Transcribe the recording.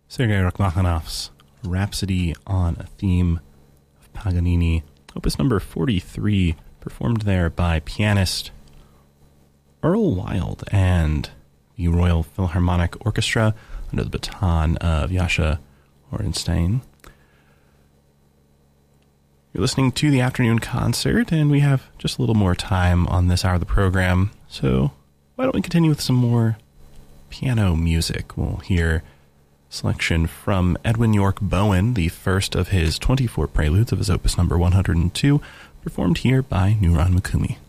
Sergei Rachmaninoff's Rhapsody on a Theme of Paganini, opus number 43, performed there by pianist Earl Wild and the Royal Philharmonic Orchestra under the baton of Yasha Orenstein. You're listening to the afternoon concert, and we have just a little more time on this hour of the program, so why don't we continue with some more piano music? We'll hear a selection from Edwin York Bowen, the first of his 24 preludes of his opus number 102, performed here by Nuran Mukumi.